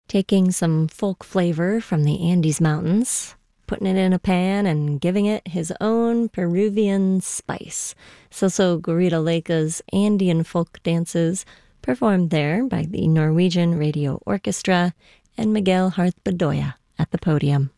taking some folk flavor from the Andes Mountains, putting it in a pan and giving it his own Peruvian spice. Soso Gurita Leka's Andean folk dances performed there by the Norwegian Radio Orchestra and Miguel Harth Bedoya at the podium.